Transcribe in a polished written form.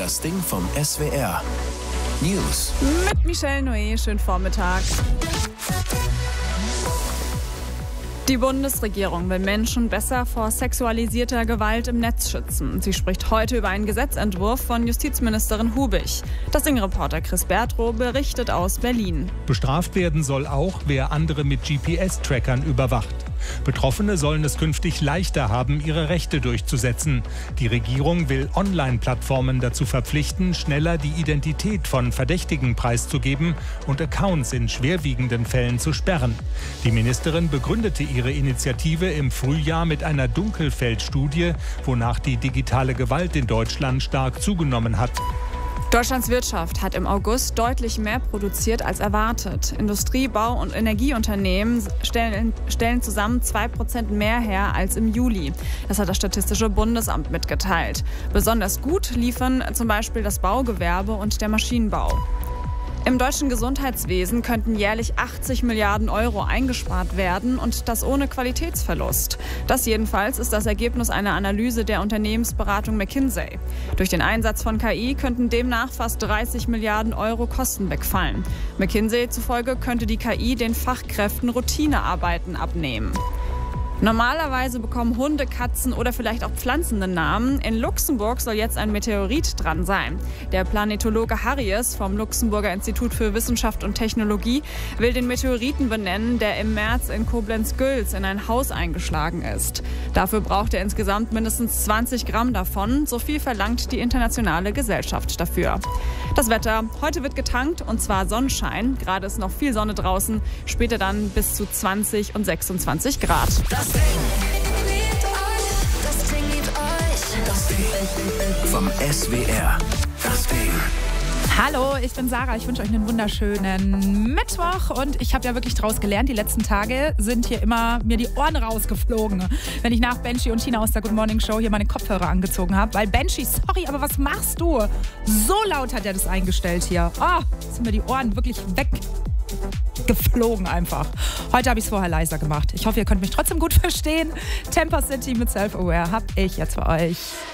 Das Ding vom SWR. News. Mit Michelle Noé, schönen Vormittag. Die Bundesregierung will Menschen besser vor sexualisierter Gewalt im Netz schützen. Sie spricht heute über einen Gesetzentwurf von Justizministerin Hubig. Das Ding-Reporter Chris Bertrow berichtet aus Berlin. Bestraft werden soll auch, wer andere mit GPS-Trackern überwacht. Betroffene sollen es künftig leichter haben, ihre Rechte durchzusetzen. Die Regierung will Online-Plattformen dazu verpflichten, schneller die Identität von Verdächtigen preiszugeben und Accounts in schwerwiegenden Fällen zu sperren. Die Ministerin begründete ihre Initiative im Frühjahr mit einer Dunkelfeld-Studie, wonach die digitale Gewalt in Deutschland stark zugenommen hat. Deutschlands Wirtschaft hat im August deutlich mehr produziert als erwartet. Industrie-, Bau- und Energieunternehmen stellen zusammen 2% mehr her als im Juli. Das hat das Statistische Bundesamt mitgeteilt. Besonders gut liefern zum Beispiel das Baugewerbe und der Maschinenbau. Im deutschen Gesundheitswesen könnten jährlich 80 Milliarden Euro eingespart werden und das ohne Qualitätsverlust. Das jedenfalls ist das Ergebnis einer Analyse der Unternehmensberatung McKinsey. Durch den Einsatz von KI könnten demnach fast 30 Milliarden Euro Kosten wegfallen. McKinsey zufolge könnte die KI den Fachkräften Routinearbeiten abnehmen. Normalerweise bekommen Hunde, Katzen oder vielleicht auch Pflanzen einen Namen. In Luxemburg soll jetzt ein Meteorit dran sein. Der Planetologe Harries vom Luxemburger Institut für Wissenschaft und Technologie will den Meteoriten benennen, der im März in Koblenz-Gülz in ein Haus eingeschlagen ist. Dafür braucht er insgesamt mindestens 20 Gramm davon. So viel verlangt die internationale Gesellschaft dafür. Das Wetter. Heute wird getankt und zwar Sonnenschein. Gerade ist noch viel Sonne draußen. Später dann bis zu 20 und 26 Grad. Das Ding vom SWR. Das Ding. Hallo, ich bin Sarah. Ich wünsche euch einen wunderschönen Mittwoch. Und ich habe ja wirklich draus gelernt, die letzten Tage sind hier immer mir die Ohren rausgeflogen, wenn ich nach Benji und Tina aus der Good Morning Show hier meine Kopfhörer angezogen habe. Weil Benji, sorry, aber was machst du? So laut hat er das eingestellt hier. Oh, sind mir die Ohren wirklich weggeflogen einfach. Heute habe ich es vorher leiser gemacht. Ich hoffe, ihr könnt mich trotzdem gut verstehen. Temper City mit Self-Aware habe ich jetzt für euch.